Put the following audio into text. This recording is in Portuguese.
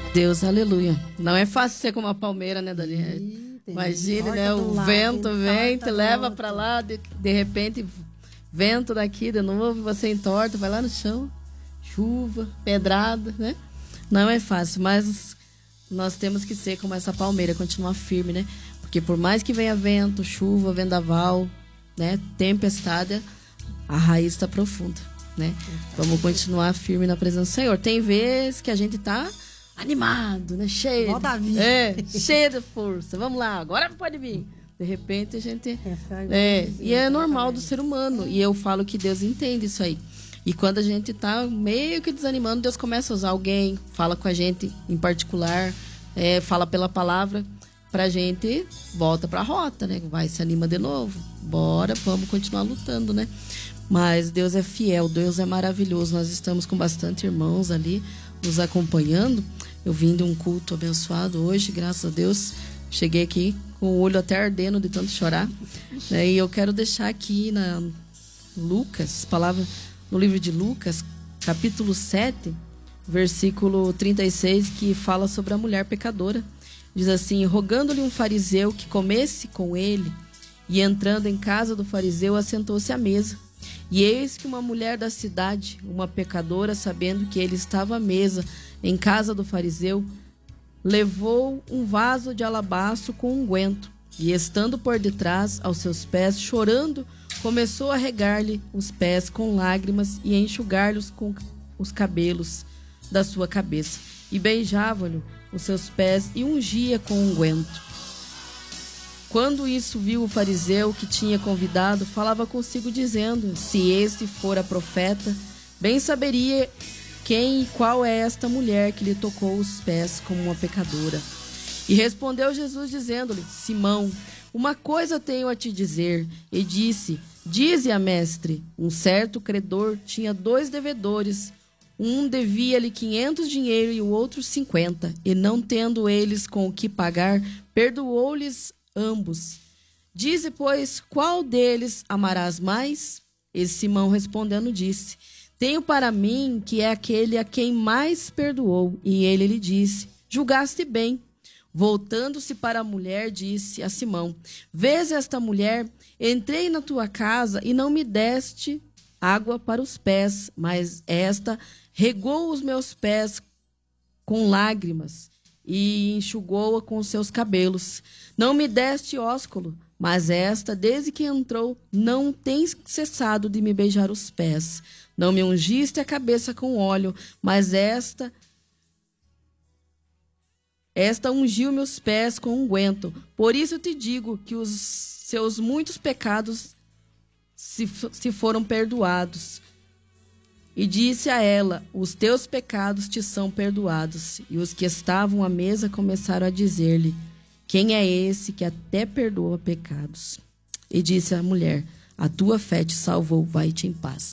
Deus, aleluia. Não é fácil ser como uma palmeira, né, Dani? Imagine, né? O vento vem, te leva para lá, de repente, vento daqui de novo, você entorta, vai lá no chão, chuva, pedrada, né? Não é fácil, mas nós temos que ser como essa palmeira, continuar firme, né? Porque por mais que venha vento, chuva, vendaval, né? Tempestade, a raiz está profunda, né? Vamos continuar firme na presença do Senhor. Tem vezes que a gente tá animado, né? Cheio. Cheio de força. Vamos lá, agora pode vir. De repente a gente... E é normal do ser humano. E eu falo que Deus entende isso aí. E quando a gente tá meio que desanimando, Deus começa a usar alguém, fala com a gente em particular, fala pela palavra, pra gente volta pra rota, né? Vai, se anima de novo. Bora, vamos continuar lutando, né? Mas Deus é fiel, Deus é maravilhoso. Nós estamos com bastante irmãos ali nos acompanhando. Eu vim de um culto abençoado hoje, graças a Deus. Cheguei aqui com o olho até ardendo de tanto chorar. E eu quero deixar aqui na Lucas, palavra no livro de Lucas, capítulo 7, versículo 36, que fala sobre a mulher pecadora. Diz assim: rogando-lhe um fariseu que comesse com ele, e entrando em casa do fariseu, assentou-se à mesa. E eis que uma mulher da cidade, uma pecadora, sabendo que ele estava à mesa em casa do fariseu, levou um vaso de alabastro com unguento, e estando por detrás aos seus pés, chorando, começou a regar-lhe os pés com lágrimas e a enxugar-lhes com os cabelos da sua cabeça. E beijava-lhe os seus pés e ungia com unguento. Quando isso viu o fariseu que tinha convidado, falava consigo dizendo: se este fora profeta, bem saberia quem e qual é esta mulher que lhe tocou os pés como uma pecadora. E respondeu Jesus dizendo-lhe: Simão, uma coisa tenho a te dizer. E disse: dize-a, mestre. Um certo credor tinha 2 devedores. Um devia-lhe 500 dinheiro e o outro 50. E não tendo eles com o que pagar, perdoou-lhes ambos. Dize, pois, qual deles amarás mais? E Simão respondendo disse: tenho para mim que é aquele a quem mais perdoou. E ele lhe disse: julgaste bem. Voltando-se para a mulher, disse a Simão: vês esta mulher? Entrei na tua casa e não me deste água para os pés, mas esta regou os meus pés com lágrimas e enxugou-a com os seus cabelos. Não me deste ósculo, mas esta, desde que entrou, não tem cessado de me beijar os pés. Não me ungiste a cabeça com óleo, mas esta ungiu meus pés com unguento. Por isso te digo que os seus muitos pecados se foram perdoados. E disse a ela: os teus pecados te são perdoados. E os que estavam à mesa começaram a dizer-lhe: quem é esse que até perdoa pecados? E disse a mulher: a tua fé te salvou, vai-te em paz.